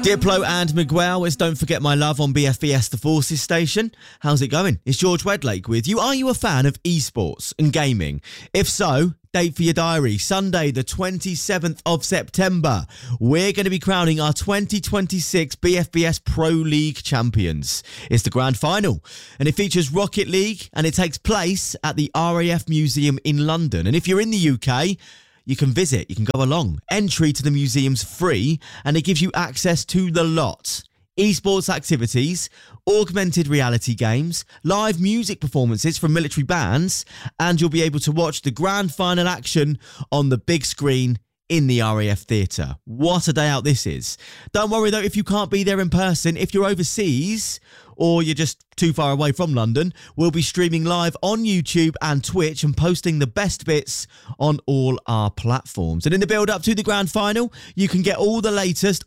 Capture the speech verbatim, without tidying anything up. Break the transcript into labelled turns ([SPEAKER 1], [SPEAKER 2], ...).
[SPEAKER 1] Diplo and Miguel, it's Don't Forget My Love on B F B S The Forces station. How's it going? It's George Wedlake with you. Are you a fan of esports and gaming? If so, date for your diary, Sunday the twenty-seventh of September. We're going to be crowning our twenty twenty-six B F B S Pro League champions. It's the grand final and it features Rocket League and it takes place at the R A F Museum in London. And if you're in the U K, you can visit, you can go along. Entry to the museum's free and it gives you access to the lot. Esports activities, augmented reality games, live music performances from military bands, and you'll be able to watch the grand final action on the big screen in the R A F Theatre. What a day out this is. Don't worry though if you can't be there in person. If you're overseas or you're just too far away from London, we'll be streaming live on YouTube and Twitch and posting the best bits on all our platforms. And in the build up to the grand final, you can get all the latest